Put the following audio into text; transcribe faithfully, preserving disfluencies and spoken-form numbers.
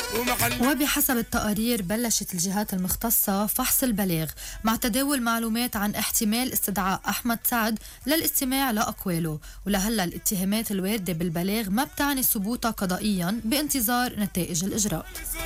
وبحسب التقارير بلشت الجهات المختصة فحص البلاغ مع تداول معلومات عن احتمال استدعاء أحمد سعد للاستماع لأقواله. ولهلا الاتهامات الواردة بالبلاغ ما بتعني ثبوتها قضائيا بانتظار نتائج الإجراء.